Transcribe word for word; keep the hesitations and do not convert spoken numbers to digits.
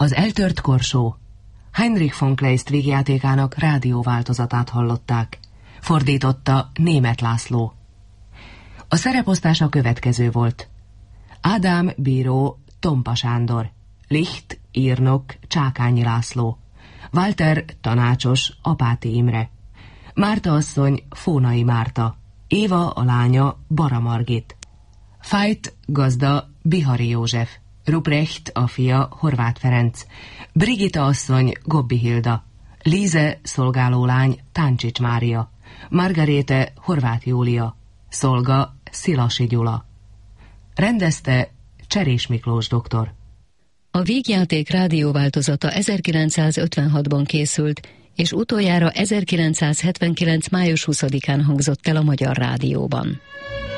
Az eltört korsó. Heinrich von Kleist vígjátékának rádióváltozatát hallották. Fordította Németh László. A szereposztás a következő volt. Ádám bíró Tompa Sándor, Licht írnok Csákányi László, Walter tanácsos Apáti Imre, Márta asszony Fónai Márta, Éva a lánya Bara Margit, Fájt gazda Bihari József, Ruprecht a fia Horváth Ferenc, Brigitta asszony Gobbi Hilda, Líze szolgálólány Táncsics Mária, Margaréte Horváth Júlia, szolga Szilasi Gyula. Rendezte Cserés Miklós doktor. A vígjáték rádióváltozata ezerkilencszázötvenhatban készült, és utoljára ezerkilencszázhetvenkilenc május huszadikán hangzott el a Magyar Rádióban.